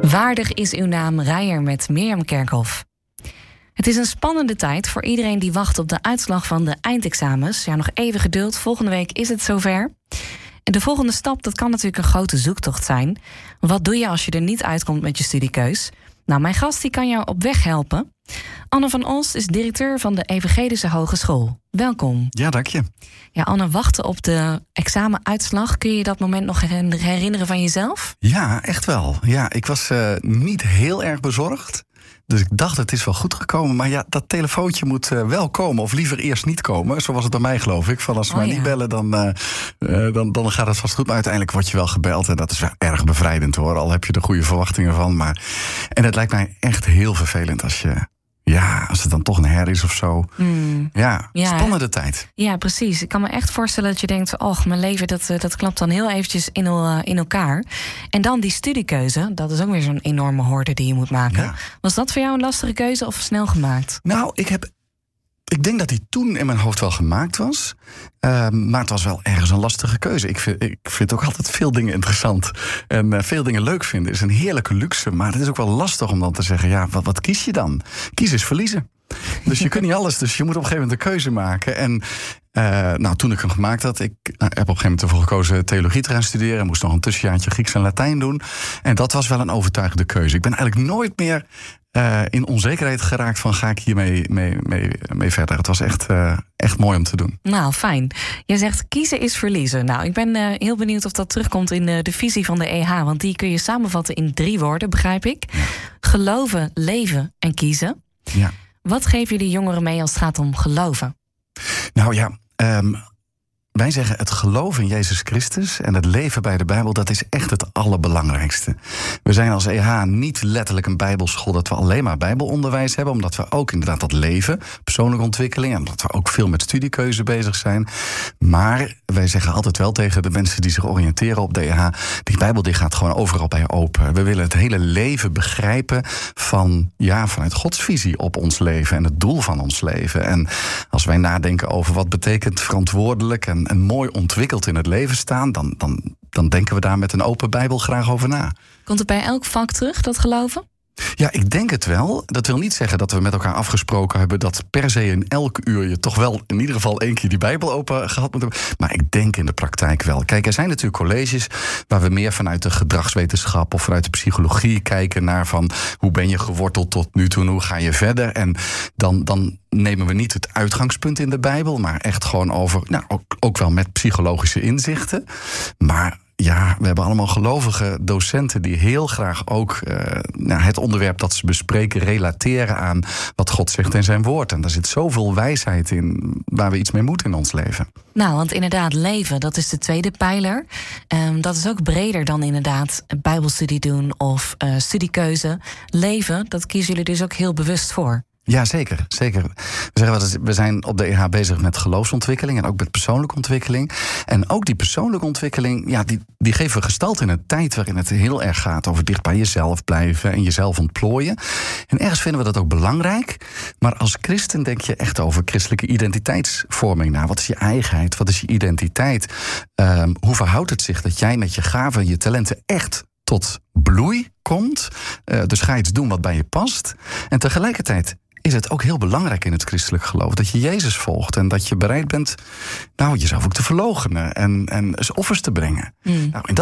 Waardig is uw naam, Reijer met Mirjam Kerkhoff. Het is een spannende tijd voor iedereen die wacht op de uitslag van de eindexamens. Ja, nog even geduld, volgende week is het zover. En de volgende stap, dat kan natuurlijk een grote zoektocht zijn. Wat doe je als je er niet uitkomt met je studiekeus? Nou, mijn gast die kan jou op weg helpen. Anne van Olst is directeur van de Evangelische Hogeschool. Welkom. Ja, dank je. Ja, Anne, wachten op de examenuitslag. Kun je dat moment nog herinneren van jezelf? Ja, echt wel. Ja, ik was niet heel erg bezorgd. Dus ik dacht, het is wel goed gekomen. Maar ja, dat telefoontje moet wel komen. Of liever eerst niet komen. Zo was het bij mij, geloof ik. Van als ze mij niet bellen, dan gaat het vast goed. Maar uiteindelijk word je wel gebeld. En dat is wel erg bevrijdend, hoor. Al heb je er goede verwachtingen van. En het lijkt mij echt heel vervelend als je... Ja, als het dan toch een her is of zo. Ja, spannende tijd. Ja, precies. Ik kan me echt voorstellen dat je denkt... och, mijn leven, dat klapt dan heel eventjes in elkaar. En dan die studiekeuze, dat is ook weer zo'n enorme horde die je moet maken. Ja. Was dat voor jou een lastige keuze of snel gemaakt? Nou, ik denk dat die toen in mijn hoofd wel gemaakt was. Maar het was wel ergens een lastige keuze. Ik vind ook altijd veel dingen interessant. En veel dingen leuk vinden is een heerlijke luxe. Maar het is ook wel lastig om dan te zeggen... ja, wat kies je dan? Kiezen is verliezen. Dus je kunt niet alles. Dus je moet op een gegeven moment een keuze maken. En toen ik hem gemaakt had... ik heb op een gegeven moment ervoor gekozen theologie te gaan studeren. Moest nog een tussenjaartje Grieks en Latijn doen. En dat was wel een overtuigende keuze. Ik ben eigenlijk nooit meer... in onzekerheid geraakt van ga ik hiermee mee verder. Het was echt mooi om te doen. Nou, fijn. Jij zegt kiezen is verliezen. Nou, ik ben heel benieuwd of dat terugkomt in de visie van de EH. Want die kun je samenvatten in 3 woorden, begrijp ik. Ja. Geloven, leven en kiezen. Ja. Wat geven jullie jongeren mee als het gaat om geloven? Nou ja... wij zeggen het geloven in Jezus Christus en het leven bij de Bijbel... dat is echt het allerbelangrijkste. We zijn als EH niet letterlijk een bijbelschool... dat we alleen maar bijbelonderwijs hebben... omdat we ook inderdaad dat leven, persoonlijke ontwikkeling... en omdat we ook veel met studiekeuze bezig zijn. Maar wij zeggen altijd wel tegen de mensen die zich oriënteren op de EH... die Bijbel die gaat gewoon overal bij open. We willen het hele leven begrijpen vanuit Gods visie op ons leven... en het doel van ons leven. En als wij nadenken over wat betekent verantwoordelijk... en mooi ontwikkeld in het leven staan... dan denken we daar met een open Bijbel graag over na. Komt het bij elk vak terug, dat geloven? Ja, ik denk het wel. Dat wil niet zeggen dat we met elkaar afgesproken hebben... dat per se in elk uur je toch wel in ieder geval 1 keer die Bijbel open gehad moet hebben. Maar ik denk in de praktijk wel. Kijk, er zijn natuurlijk colleges waar we meer vanuit de gedragswetenschap... of vanuit de psychologie kijken naar van... hoe ben je geworteld tot nu toe, hoe ga je verder? En dan nemen we niet het uitgangspunt in de Bijbel... maar echt gewoon over, ook wel met psychologische inzichten. Maar... ja, we hebben allemaal gelovige docenten die heel graag ook het onderwerp dat ze bespreken relateren aan wat God zegt in zijn woord. En daar zit zoveel wijsheid in waar we iets mee moeten in ons leven. Nou, want inderdaad, leven, dat is de tweede pijler. Dat is ook breder dan inderdaad bijbelstudie doen of studiekeuze. Leven, dat kiezen jullie dus ook heel bewust voor. Ja, zeker. We zijn op de EH bezig met geloofsontwikkeling... en ook met persoonlijke ontwikkeling. En ook die persoonlijke ontwikkeling... die geven we gestalte in een tijd waarin het heel erg gaat... over dicht bij jezelf blijven en jezelf ontplooien. En ergens vinden we dat ook belangrijk. Maar als christen denk je echt over christelijke identiteitsvorming na. Wat is je eigenheid? Wat is je identiteit? Hoe verhoudt het zich dat jij met je gaven en je talenten echt... tot bloei komt? Dus ga iets doen wat bij je past. En tegelijkertijd is het ook heel belangrijk in het christelijk geloof... dat je Jezus volgt en dat je bereid bent jezelf ook te verloochenen... en offers te brengen. Nou,